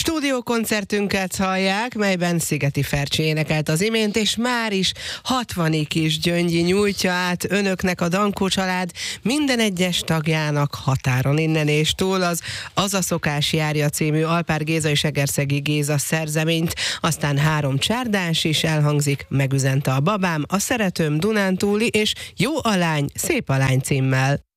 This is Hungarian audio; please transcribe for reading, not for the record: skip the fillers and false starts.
Stúdiókoncertünket hallják, melyben Szigeti Fercsi énekelt az imént, és már is 60 kis Gyöngyi nyújtja át önöknek a Dankó család minden egyes tagjának határon innen és túl az a szokás járja című Alpár Géza és Egerszegi Géza szerzeményt, aztán 3 csárdás is elhangzik, Megüzente a babám, A szeretőm Dunántúli és Jó a lány, szép a lány címmel.